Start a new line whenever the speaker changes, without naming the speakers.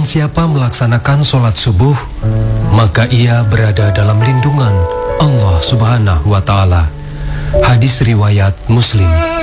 siapa melaksanakan sholat subuh, maka ia berada dalam lindungan Allah Subhanahu wa Ta'ala. Hadis riwayat Muslim.